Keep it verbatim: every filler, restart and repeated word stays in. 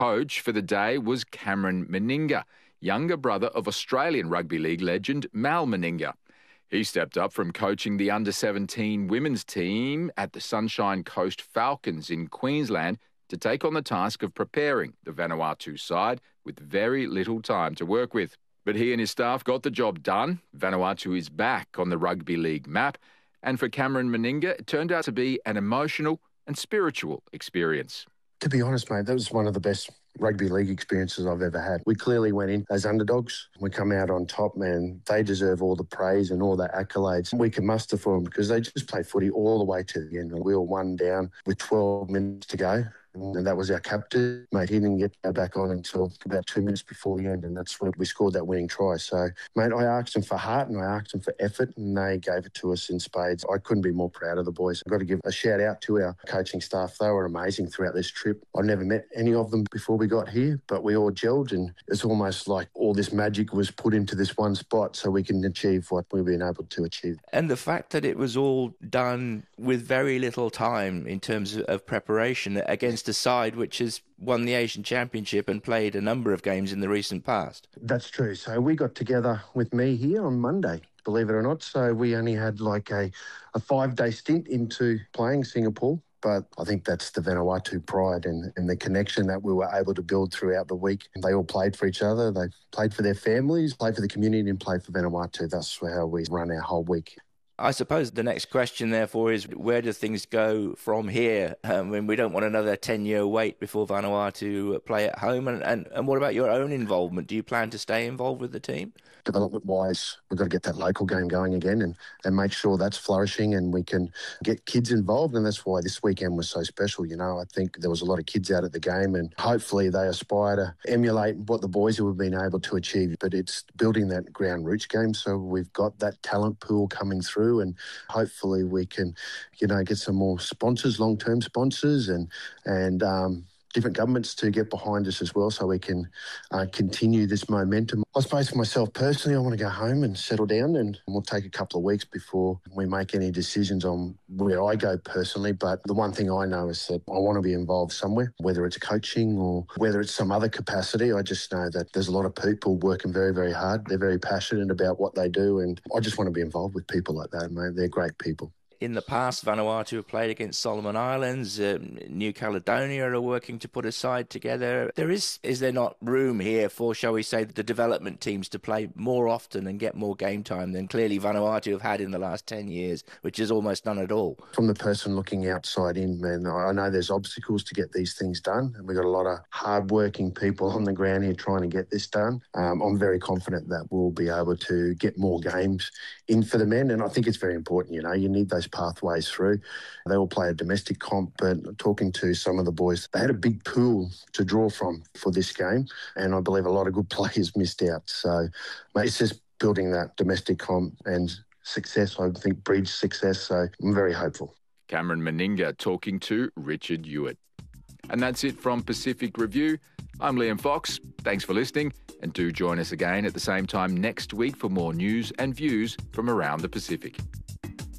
Coach for the day was Cameron Meninga, younger brother of Australian rugby league legend Mal Meninga. He stepped up from coaching the under seventeen women's team at the Sunshine Coast Falcons in Queensland to take on the task of preparing the Vanuatu side with very little time to work with. But he and his staff got the job done. Vanuatu is back on the rugby league map. And for Cameron Meninga, it turned out to be an emotional and spiritual experience. To be honest, mate, that was one of the best rugby league experiences I've ever had. We clearly went in as underdogs. We come out on top, man. They deserve all the praise and all the accolades we can muster for them because they just played footy all the way to the end. We were one down with twelve minutes to go. And that was our captain. Mate, he didn't get back on until about two minutes before the end, and that's when we scored that winning try. So, mate, I asked them for heart and I asked them for effort, and they gave it to us in spades. I couldn't be more proud of the boys. I've got to give a shout out to our coaching staff. They were amazing throughout this trip. I've never met any of them before we got here, but we all gelled, and it's almost like all this magic was put into this one spot so we can achieve what we've been able to achieve. And the fact that it was all done with very little time in terms of preparation against a side which has won the Asian Championship and played a number of games in the recent past. That's true. So we got together with me here on Monday, believe it or not. So we only had like a, a five-day stint into playing Singapore. But I think that's the Vanuatu pride and, and the connection that we were able to build throughout the week. They all played for each other. They played for their families, played for the community and played for Vanuatu. That's how we run our whole week. I suppose the next question, therefore, is where do things go from here? Um, when we don't want another ten-year wait before Vanuatu play at home. And, and, and what about your own involvement? Do you plan to stay involved with the team? Development-wise, we've got to get that local game going again and, and make sure that's flourishing and we can get kids involved. And that's why this weekend was so special. You know, I think there was a lot of kids out at the game and hopefully they aspire to emulate what the boys have been able to achieve. But it's building that ground roots game. So we've got that talent pool coming through and hopefully we can, you know, get some more sponsors, long-term sponsors and, and, um, different governments to get behind us as well so we can uh, continue this momentum. I suppose for myself personally, I want to go home and settle down and we'll take a couple of weeks before we make any decisions on where I go personally. But the one thing I know is that I want to be involved somewhere, whether it's coaching or whether it's some other capacity. I just know that there's a lot of people working very, very hard. They're very passionate about what they do and I just want to be involved with people like that, mate. They're great people. In the past, Vanuatu have played against Solomon Islands. Um, New Caledonia are working to put a side together. There is, is there not room here for, shall we say, the development teams to play more often and get more game time than clearly Vanuatu have had in the last ten years, which is almost none at all? From the person looking outside in, man, I know there's obstacles to get these things done. And we've got a lot of hard-working people on the ground here trying to get this done. Um, I'm very confident that we'll be able to get more games in for the men. And I think it's very important, you know, you need those pathways through. They all play a domestic comp, but talking to some of the boys, they had a big pool to draw from for this game, and I believe a lot of good players missed out. So mate, it's just building that domestic comp and success, I think, breeds success, so I'm very hopeful. Cameron Meninga talking to Richard Hewitt. And that's it from Pacific Review. I'm Liam Fox. Thanks for listening, and do join us again at the same time next week for more news and views from around the Pacific.